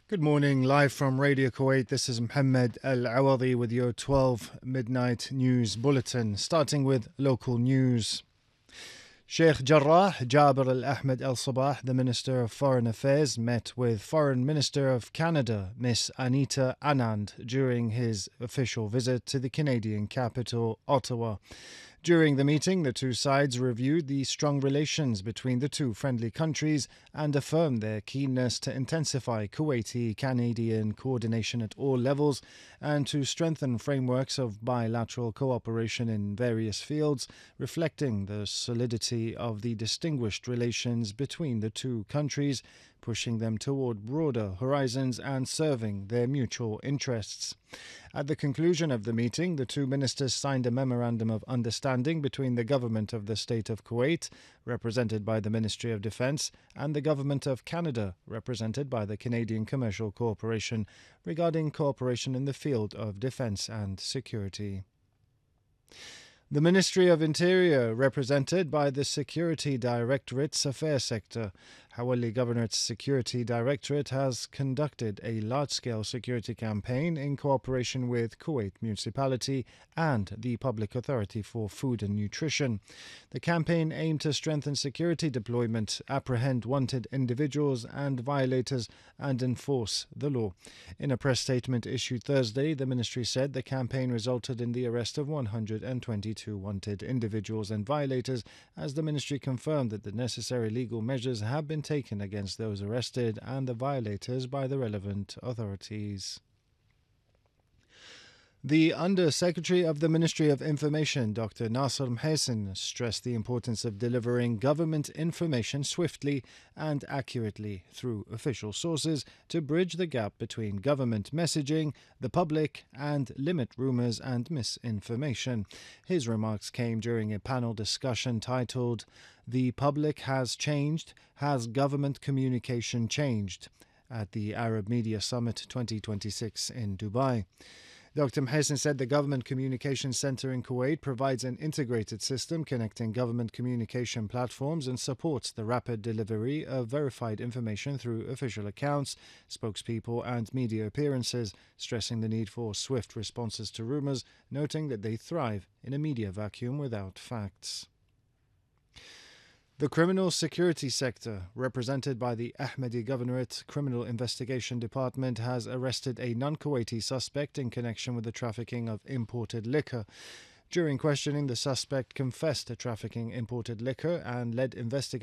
Good morning, live from Radio Kuwait. This is Mohammed Al Awadi with your 12 midnight news bulletin, starting with local news. Sheikh Jarrah Jaber Al Ahmed Al Sabah, the Minister of Foreign Affairs, met with Foreign Minister of Canada, Miss Anita Anand, during his official visit to the Canadian capital, Ottawa. During the meeting, the two sides reviewed the strong relations between the two friendly countries and affirmed their keenness to intensify Kuwaiti-Canadian coordination at all levels and to strengthen frameworks of bilateral cooperation in various fields, reflecting the solidity of the distinguished relations between the two countries, pushing them toward broader horizons and serving their mutual interests. At the conclusion of the meeting, the two ministers signed a memorandum of understanding between the government of the state of Kuwait, represented by the Ministry of Defence, and the government of Canada, represented by the Canadian Commercial Corporation, regarding cooperation in the field of defence and security. The Ministry of Interior, represented by the Security Directorate's Affairs Sector, Hawali Governorate's Security Directorate, has conducted a large-scale security campaign in cooperation with Kuwait Municipality and the Public Authority for Food and Nutrition. The campaign aimed to strengthen security deployment, apprehend wanted individuals and violators, and enforce the law. In a press statement issued Thursday, the ministry said the campaign resulted in the arrest of 122 wanted individuals and violators, as the ministry confirmed that the necessary legal measures have been taken against those arrested and the violators by the relevant authorities. The Under-Secretary of the Ministry of Information, Dr. Nasser Mhesen, stressed the importance of delivering government information swiftly and accurately through official sources to bridge the gap between government messaging, the public, and limit rumours and misinformation. His remarks came during a panel discussion titled, "The Public Has Changed, Has Government Communication Changed?" at the Arab Media Summit 2026 in Dubai. Dr. Mhesen said the Government Communication Center in Kuwait provides an integrated system connecting government communication platforms and supports the rapid delivery of verified information through official accounts, spokespeople, and media appearances, stressing the need for swift responses to rumors, noting that they thrive in a media vacuum without facts. The Criminal Security Sector, represented by the Ahmadi Governorate Criminal Investigation Department, has arrested a non-Kuwaiti suspect in connection with the trafficking of imported liquor. During questioning, the suspect confessed to trafficking imported liquor and led investigators